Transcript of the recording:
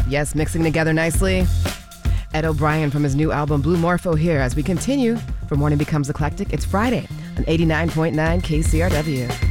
Yes, mixing together nicely. Ed O'Brien from his new album Blue Morpho here as we continue for Morning Becomes Eclectic. It's Friday on 89.9 KCRW.